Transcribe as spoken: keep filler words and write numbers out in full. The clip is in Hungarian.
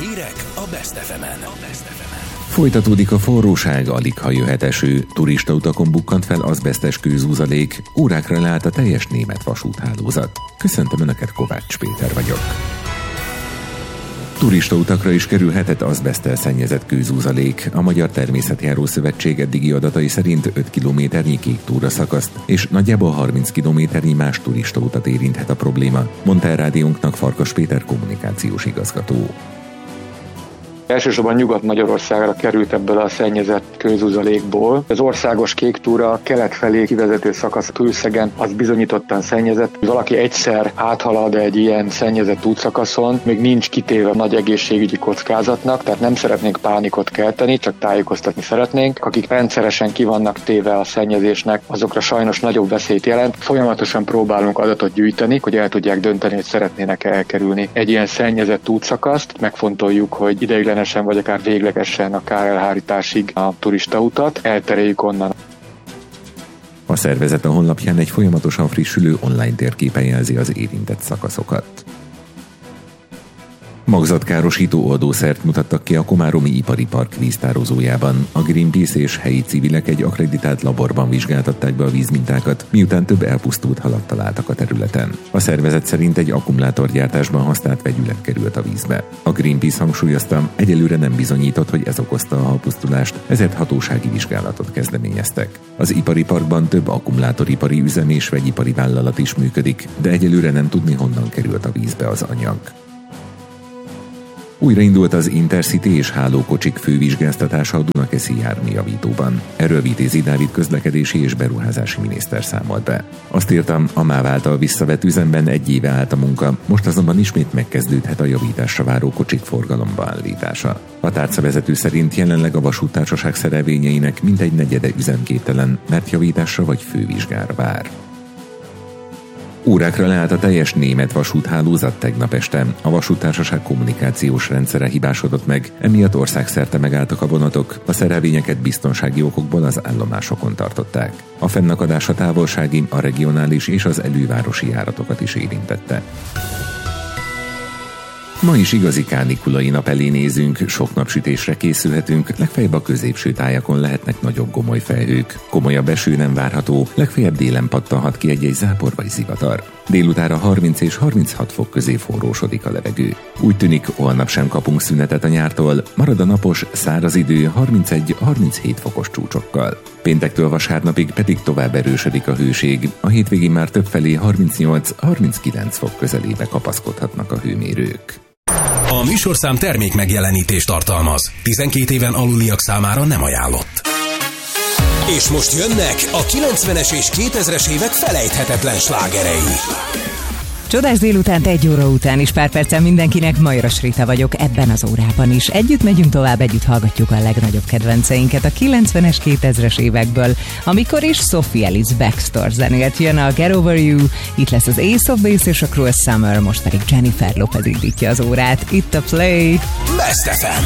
Hírek a Best ef emen. Folytatódik a forróság, alig ha jöhet eső, turistautakon bukkant fel azbesztes kőzúzalék, órákra leállt a teljes német vasúthálózat. Köszöntöm Önöket, Kovács Péter vagyok. Turistautakra is kerülhetett azbeszttel szennyezett kőzúzalék. A Magyar Természetjáró Szövetség eddigi adatai szerint öt kilométernyi kék túraszakaszt és nagyjából harminc kilométernyi más turistautat érinthet a probléma, mondta el rádiónknak Farkas Péter kommunikációs igazgató. Elsősorban Nyugat-Magyarországra került ebből a szennyezett kőzúzalékból. Az országos kék túra kelet felé kivezető szakasz Kőszegen az bizonyítottan szennyezett. Valaki egyszer áthalad egy ilyen szennyezett útszakaszon, még nincs kitéve nagy egészségügyi kockázatnak, tehát nem szeretnénk pánikot kelteni, csak tájékoztatni szeretnénk. Akik rendszeresen ki vannak téve a szennyezésnek, azokra sajnos nagyobb veszélyt jelent. Folyamatosan próbálunk adatot gyűjteni, hogy el tudják dönteni, hogy szeretnének elkerülni egy ilyen szennyezett útszakaszt. Megfontoljuk, hogy ideiglenes vagy akár véglegesen a kárelhárításig a turistautat, eltereljük onnan. A szervezet a honlapján egy folyamatosan frissülő online térképen jelzi az érintett szakaszokat. Magzatkárosító oldószert mutattak ki a Komáromi Ipari Park víztározójában. A Greenpeace és helyi civilek egy akkreditált laborban vizsgáltatták be a vízmintákat, miután több elpusztult halat találtak a területen. A szervezet szerint egy akkumulátorgyártásban használt vegyület került a vízbe. A Greenpeace hangsúlyozta, egyelőre nem bizonyított, hogy ez okozta a halpusztulást, ezért hatósági vizsgálatot kezdeményeztek. Az ipari parkban több akkumulátoripari üzem és vegyipari vállalat is működik, de egyelőre nem tudni, honnan került a vízbe az anyag. Újraindult az Intercity és hálókocsik fővizsgáztatása a Dunakeszi járműjavítóban. Erről Vitézi Dávid közlekedési és beruházási miniszter számolt be. Azt írtam, a MÁV által visszavett üzemben egy éve állt a munka, most azonban ismét megkezdődhet a javításra váró kocsik forgalomba állítása. A tárcavezető szerint jelenleg a vasúttársaság szerelvényeinek mintegy negyede üzemképtelen, mert javításra vagy fővizsgára vár. Órákra leállt a teljes német vasúthálózat tegnap este. A vasúttársaság kommunikációs rendszere hibásodott meg, emiatt országszerte megálltak a vonatok, a szerelvényeket biztonsági okokból az állomásokon tartották. A fennakadás a távolsági, a regionális és az elővárosi járatokat is érintette. Ma is igazi kánikulai nap elé nézünk, sok napsütésre készülhetünk, legfeljebb a középső tájakon lehetnek nagyobb gomoly felhők. Komolyabb eső nem várható, legfeljebb délen pattanhat ki egy-egy zápor vagy zivatar. Délutára harminc és harminchat fok közé forrósodik a levegő. Úgy tűnik, holnap sem kapunk szünetet a nyártól, marad a napos, száraz idő harmincegy-harminchét fokos csúcsokkal. Péntektől vasárnapig pedig tovább erősödik a hőség, a hétvégén már többfelé harmincnyolc-harminckilenc fok közelébe kapaszkodhatnak a hőmérők. A műsorszám termék megjelenítést tartalmaz. tizenkét éven aluliak számára nem ajánlott. És most jönnek a kilencvenes és kétezres évek felejthetetlen slágerei. Csodás délutánt egy óra után is pár percen mindenkinek, Majras Rita vagyok ebben az órában is. Együtt megyünk tovább, együtt hallgatjuk a legnagyobb kedvenceinket a kilencvenes, kétezres évekből, amikor is Sophie Ellis Bextor zenélt. Jön a Get Over You, itt lesz az Ace of Base és a Cruel Summer, most pedig Jennifer Lopez indítja az órát. Itt a Play. Best ef em.